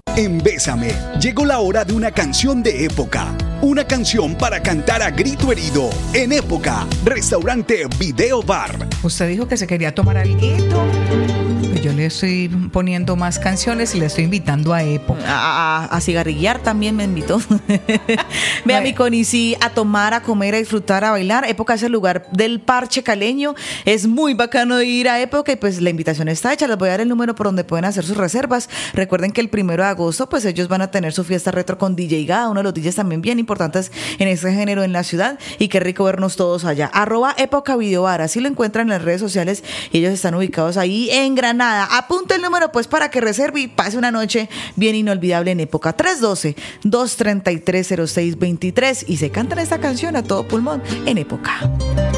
En Bésame, llegó la hora de una canción de época. Una canción para cantar a grito herido. En Época, restaurante Video Bar. Usted dijo que se quería tomar alguito. Yo le estoy poniendo más canciones y le estoy invitando a Época. A cigarrillar también me invitó. Vea, mi Connie, sí, a tomar, a comer, a disfrutar, a bailar. Época es el lugar del parche caleño. Es muy bacano de ir a Época y pues la invitación está hecha. Les voy a dar el número por donde pueden hacer sus reservas. Recuerden que el 1 de agosto pues ellos van a tener su fiesta retro con DJ Gada, uno de los DJs también bien importantes en este género en la ciudad, y qué rico vernos todos allá. @Época Video Bar, así lo encuentran en las redes sociales y ellos están ubicados ahí en Granada. Apunte el número pues para que reserve y pase una noche bien inolvidable en Época. 312-233-0623 y se cantan esta canción a todo pulmón en Época.